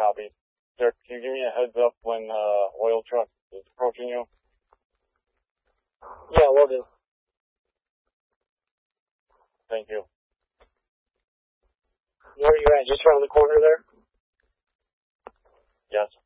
copy. Sir, can you give me a heads up when oil truck is approaching you? Yeah, will do. Thank you. Where are you at? Just around the corner there? Yes.